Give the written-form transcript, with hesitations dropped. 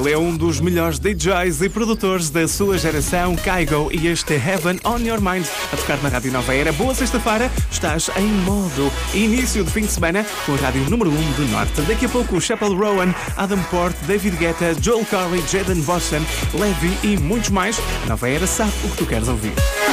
Ele é um dos melhores DJs e produtores da sua geração, Kygo, e este é Heaven on Your Mind, a tocar na Rádio Nova Era. Boa sexta-feira, estás em modo início de fim de semana com a Rádio número 1 do Norte. Daqui a pouco, Chappell Rowan, Adam Port, David Guetta, Joel Corey, Jaden Boston, Levi e muitos mais. A Nova Era sabe o que tu queres ouvir.